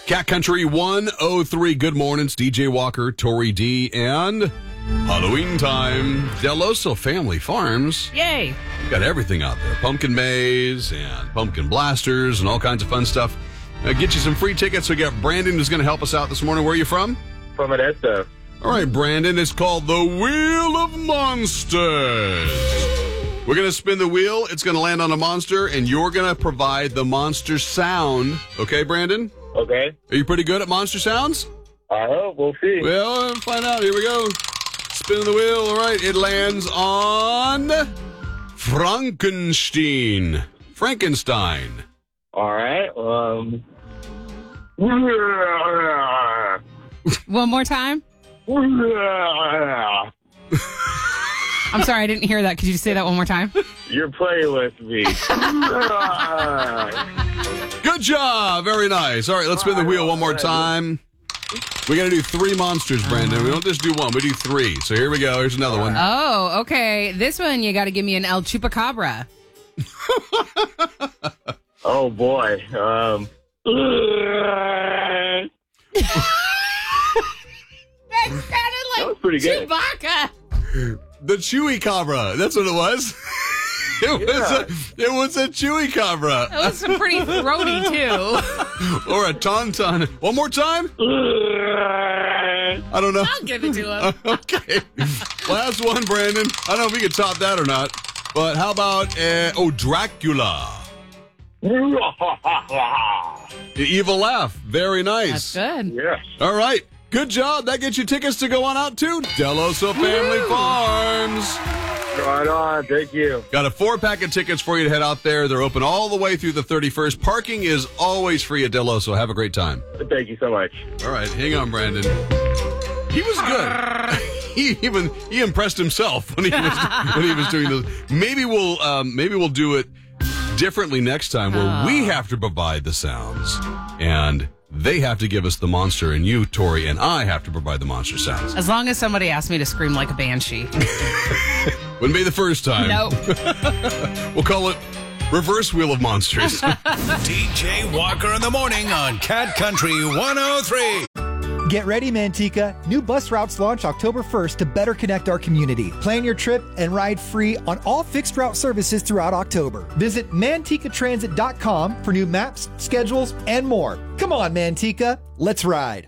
Cat Country 103. Good morning. It's DJ Walker, Tori D, and Halloween time. Del Oso Family Farms. Yay. Got everything out there. Pumpkin maze and pumpkin blasters and all kinds of fun stuff. Get you some free tickets. We got Brandon who's going to help us out this morning. Where are you from? From Modesto. All right, Brandon. It's called the Wheel of Monsters. We're going to spin the wheel. It's going to land on a monster, and you're going to provide the monster sound. Okay, Brandon? Okay. Are you pretty good at monster sounds? I hope. We'll see. Well, find out. Here we go. Spinning the wheel. All right. It lands on Frankenstein. All right. One more time. I'm sorry, I didn't hear that. Could you say that one more time? You're playing with me. Good job. Very nice. All right, let's spin the wheel one more time. We got to do 3 monsters, Brandon. We don't just do one. We do 3. So here we go. Here's another one. Oh, okay. This one, you got to give me an El Chupacabra. Oh, boy. That sounded like That was pretty good. Chewbacca. The Chewy Cabra. That's what it was. It was a Chewy Cabra. That was pretty throaty, too. Or a tauntaun. One more time? I don't know. I'll give it to him. Okay. Last one, Brandon. I don't know if we can top that or not. But how about, Dracula? The evil laugh. Very nice. That's good. Yes. All right. Good job. That gets you tickets to go on out to Del Oso Family Farms. Right on. Thank you. Got a 4-pack of tickets for you to head out there. They're open all the way through the 31st. Parking is always free at Del Oso. Have a great time. Thank you so much. All right. Hang on, Brandon. He was good. He impressed himself when he was doing this. Maybe we'll do it differently next time, where we have to provide the sounds and they have to give us the monster, and you, Tori, and I have to provide the monster sounds. As long as somebody asks me to scream like a banshee. Wouldn't be the first time. Nope. We'll call it Reverse Wheel of Monsters. DJ Walker in the morning on Cat Country 103. Get ready, Manteca. New bus routes launch October 1st to better connect our community. Plan your trip and ride free on all fixed route services throughout October. Visit MantecaTransit.com for new maps, schedules, and more. Come on, Manteca. Let's ride.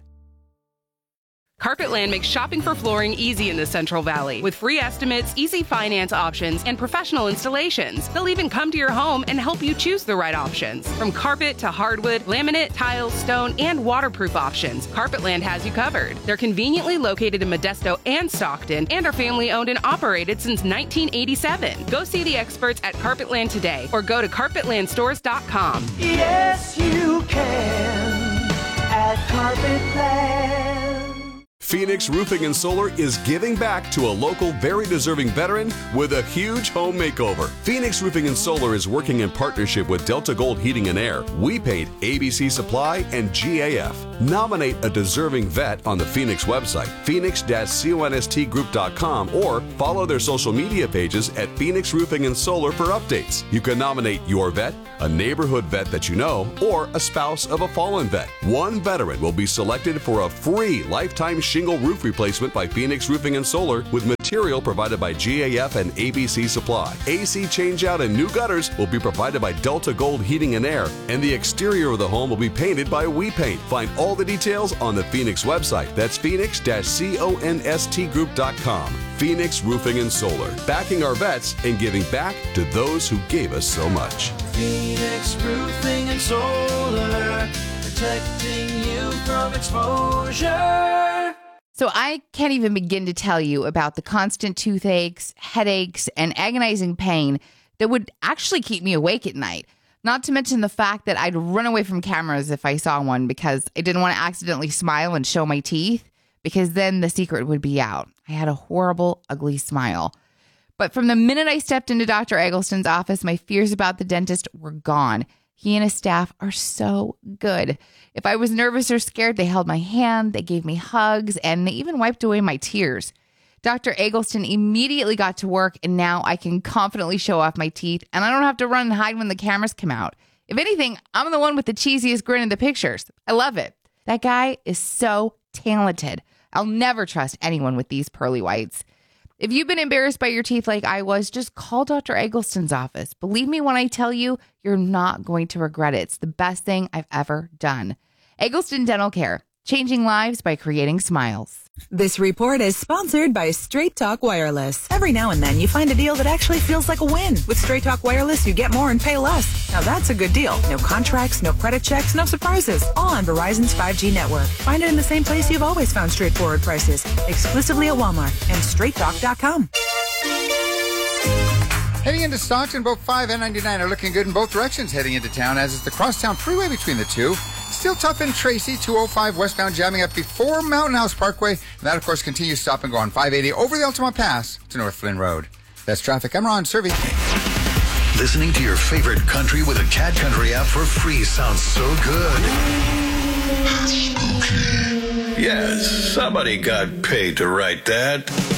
Carpetland makes shopping for flooring easy in the Central Valley with free estimates, easy finance options, and professional installations. They'll even come to your home and help you choose the right options. From carpet to hardwood, laminate, tile, stone, and waterproof options, Carpetland has you covered. They're conveniently located in Modesto and Stockton and are family owned and operated since 1987. Go see the experts at Carpetland today or go to carpetlandstores.com. Yes, you can at Carpetland. Phoenix Roofing and Solar is giving back to a local, very deserving veteran with a huge home makeover. Phoenix Roofing and Solar is working in partnership with Delta Gold Heating and Air, We Paint, ABC Supply, and GAF. Nominate a deserving vet on the Phoenix website, phoenix-constgroup.com, or follow their social media pages at Phoenix Roofing and Solar for updates. You can nominate your vet, a neighborhood vet that you know, or a spouse of a fallen vet. One veteran will be selected for a free lifetime shingle roof replacement by Phoenix Roofing and Solar with material provided by GAF and ABC Supply. AC changeout and new gutters will be provided by Delta Gold Heating and Air, and the exterior of the home will be painted by We Paint. Find all the details on the Phoenix website. That's phoenix-constgroup.com. Phoenix Roofing and Solar, backing our vets and giving back to those who gave us so much. Phoenix Roofing and Solar, protecting you from exposure. So I can't even begin to tell you about the constant toothaches, headaches, and agonizing pain that would actually keep me awake at night. Not to mention the fact that I'd run away from cameras if I saw one because I didn't want to accidentally smile and show my teeth, because then the secret would be out. I had a horrible, ugly smile. But from the minute I stepped into Dr. Eggleston's office, my fears about the dentist were gone. He and his staff are so good. If I was nervous or scared, they held my hand, they gave me hugs, and they even wiped away my tears. Dr. Eggleston immediately got to work, and now I can confidently show off my teeth, and I don't have to run and hide when the cameras come out. If anything, I'm the one with the cheesiest grin in the pictures. I love it. That guy is so talented. I'll never trust anyone with these pearly whites. If you've been embarrassed by your teeth like I was, just call Dr. Eggleston's office. Believe me when I tell you, you're not going to regret it. It's the best thing I've ever done. Eggleston Dental Care, changing lives by creating smiles. This report is sponsored by Straight Talk Wireless. Every now and then you find a deal that actually feels like a win. With Straight Talk Wireless, you get more and pay less. Now that's a good deal. No contracts, no credit checks, no surprises. All on Verizon's 5G network. Find it in the same place you've always found straightforward prices. Exclusively at Walmart and straighttalk.com. Heading into Stockton, both 5 and 99 are looking good in both directions heading into town, as is the crosstown freeway between the two. Still tough in Tracy, 205 westbound jamming up before Mountain House Parkway. And that, of course, continues stop and go on 580 over the Altamont Pass to North Flynn Road. That's traffic. I'm Ron Servey. Listening to your favorite country with a Cat Country app for free sounds so good. Yes, somebody got paid to write that.